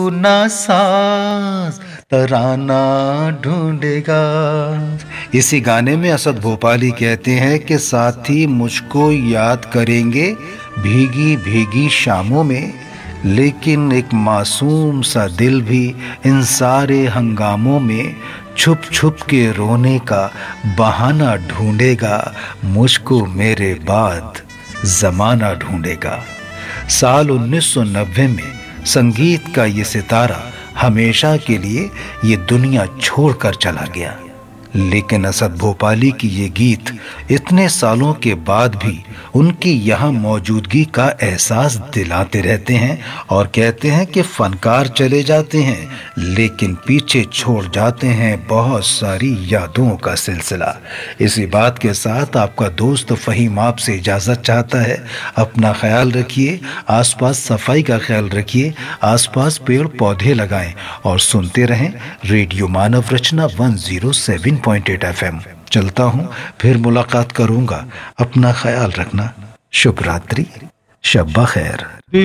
ना सांस तराना ढूंढेगा। इसी गाने में असद भोपाली कहते हैं कि साथी मुझको याद करेंगे भीगी भीगी शामों में, लेकिन एक मासूम सा दिल भी इन सारे हंगामों में छुप छुप के रोने का बहाना ढूंढेगा। मुझको मेरे बाद जमाना ढूंढेगा। साल 1990 में संगीत का ये सितारा हमेशा के लिए ये दुनिया छोड़कर चला गया, लेकिन असद भोपाली की ये गीत इतने सालों के बाद भी उनकी यहाँ मौजूदगी का एहसास दिलाते रहते हैं और कहते हैं कि फनकार चले जाते हैं लेकिन पीछे छोड़ जाते हैं बहुत सारी यादों का सिलसिला। इसी बात के साथ आपका दोस्त फ़हीम आपसे इजाज़त चाहता है। अपना ख्याल रखिए, आसपास सफाई का ख्याल रखिए, आसपास पेड़ पौधे लगाएं और सुनते रहें रेडियो मानव रचना 107.8 FM। चलता हूँ, फिर मुलाकात करूँगा। अपना ख्याल रखना। शुभ रात्रि, शब बखैर।